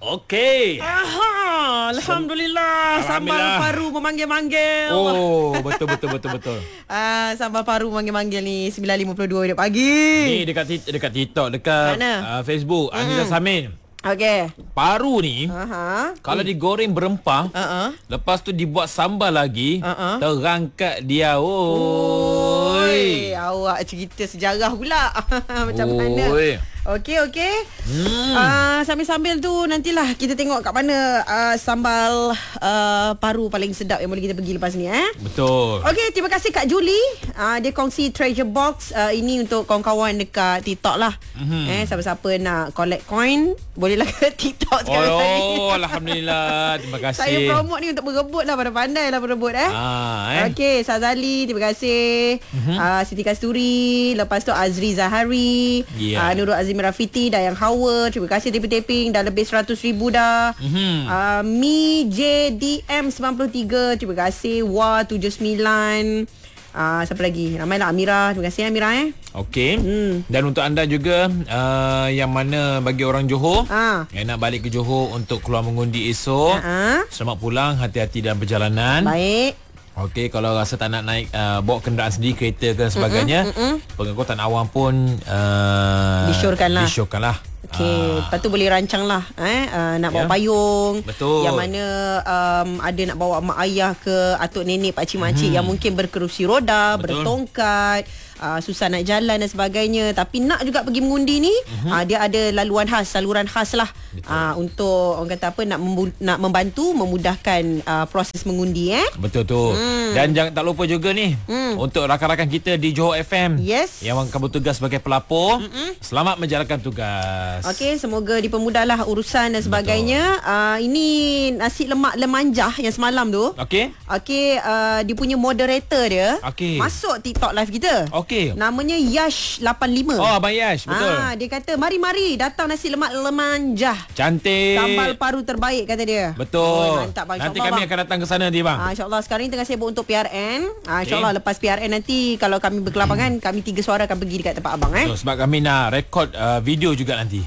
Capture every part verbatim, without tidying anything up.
Okey. Aha, Alhamdulillah. Sambal Alhamdulillah. paru memanggil-manggil. Oh, betul betul betul betul. Ah, sambal paru memanggil-manggil ni sembilan lima puluh dua minit pagi. Ni dekat Tik- dekat TikTok, dekat Mana? uh, Facebook, mm. Anila Samin. Okey. Paru ni Aha. kalau digoreng berempah, Uh-uh. lepas tu dibuat sambal lagi, Uh-uh. terangkat dia. Oi, Oi. awak cerita sejarah pula. Macam Oi. mana? Okey, okey. Hmm. Uh, sambil-sambil tu nantilah kita tengok kat mana uh, sambal uh, paru paling sedap yang boleh kita pergi lepas ni eh. Betul. Okey, terima kasih Kak Julie. Uh, dia kongsi treasure box uh, ini untuk kawan-kawan dekat TikTok lah. Mm-hmm. Eh, siapa-siapa nak collect coin, bolehlah ke TikTok sekarang Oh, ni. Alhamdulillah. Terima kasih. Saya promote ni untuk berebut lah, pandai-pandai lah berebut eh. Ah, eh. Okey, Sazali, terima kasih. Mm-hmm. Uh, Siti Kasturi, lepas tu Azri Zahari, Yeah. uh, Nurul Azim Rafiti, Dayang Hawa, terima kasih taping-taping, dah lebih seratus ribu dah. Mhm. Uh, Mi J D M sembilan puluh tiga, terima kasih. Wa tujuh sembilan. Uh, siapa lagi? Ramailah Amira, terima kasih Amira eh. Okey. Hmm. Dan untuk anda juga uh, yang mana bagi orang Johor Ah. yang nak balik ke Johor untuk keluar mengundi esok, Ah. selamat pulang, hati-hati dalam perjalanan. Baik. Okey, kalau rasa tak nak naik uh, bawa kenderaan sendiri, kereta dan sebagainya, mm-mm. pengangkutan awam pun uh, Disyorkanlah. Disyorkanlah. Okey, lepas tu boleh rancang lah eh? uh, nak bawa Ya. payung. Betul. Yang mana um, ada nak bawa mak ayah ke atuk nenek, pakcik makcik Hmm. yang mungkin berkerusi roda, Betul. bertongkat, uh, susah nak jalan dan sebagainya, tapi nak juga pergi mengundi ni, uh-huh. uh, dia ada laluan khas, saluran khas lah uh, untuk orang kata apa, nak membu- nak membantu memudahkan uh, proses mengundi eh. Betul tu. Hmm. Dan jangan tak lupa juga ni, Hmm. untuk rakan-rakan kita di Johor F M, Yes. yang akan bertugas sebagai pelapor, Mm-mm. selamat menjalankan tugas. Okey, semoga dipermudahlah urusan dan sebagainya. Uh, ini nasi lemak lemanjah yang semalam tu. Okey. Okey, uh, dia punya moderator dia Okey. masuk TikTok live kita. Okey. Namanya Yash lapan lima. Oh, Abang Yash, betul. Ah, dia kata mari-mari datang nasi lemak lemanjah. Cantik. Sambal paru terbaik kata dia. Betul. Oh, mantap bang. Nanti InsyaAllah, kami bang. akan datang ke sana nanti bang. Ah, InsyaAllah sekarang ni tengah sibuk untuk P R N. Ah, InsyaAllah Okey. lepas P R N nanti kalau kami berkelapangan, kami tiga suara akan pergi dekat tempat abang eh. So, sebab kami nak rekod uh, video juga nanti.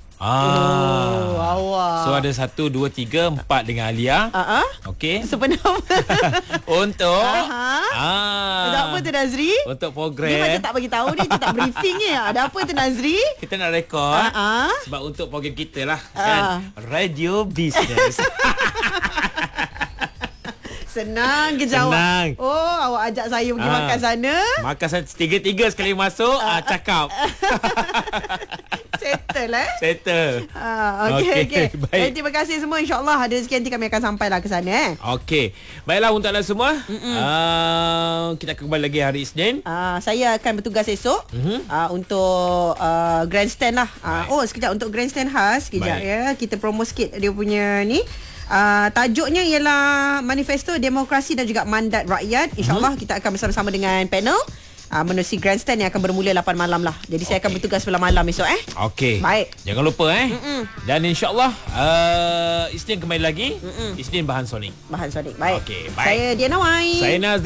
Oh, Ah. awak. So ada satu, dua, tiga, empat dengan Alia. Ah, ah. Okey. Sebenarnya. Untuk Aha. ah, Ada apa tu Nazri? Untuk Dia program macam tak bagi tahu ni, dia tak briefing ni. Ada apa tu Nazri? kita nak rekod. Ah, ah. Sebab untuk program kita lah Ah. kan, radio business. Senang ke jawab? Senang. Oh, awak ajak saya pergi Ah. makan sana. Maka saya tiga-tiga sekali masuk ah, cakap. Settle eh. Settle. Ah, okey Okey, okey. baik. Eh, terima kasih semua, insya-Allah ada rezeki nanti kami akan sampailah ke sana eh. Okey. Baiklah untuk anda semua. Uh, kita akan kembali lagi hari Isnin. Ah, saya akan bertugas esok Mhm. ah, untuk ah, grandstand lah. Ah, Baik. oh, sekejap untuk grandstand khas, sekejap Baik. ya. Kita promo sikit dia punya ni. Uh, tajuknya ialah Manifesto Demokrasi dan juga Mandat Rakyat. InsyaAllah kita akan bersama-sama dengan panel uh, menerusi grandstand yang akan bermula lapan malam lah. Jadi saya akan Okey. bertugas malam malam esok eh. Okey. Baik. Jangan lupa eh. Mm-mm. Dan insya-Allah uh, Isnin kembali lagi. Mm-mm. Isnin bahan Sonic. Bahan Sonik. Baik. Okey, baik. Saya Diana Wai. Saya Naz